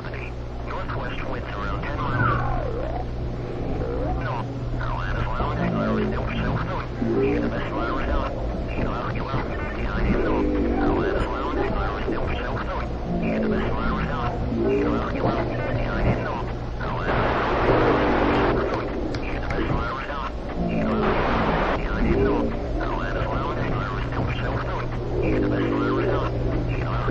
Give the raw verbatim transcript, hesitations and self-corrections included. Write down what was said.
seventy. Northwest winds around ten miles. No, Carolina, Florida, North, South, North, East of West,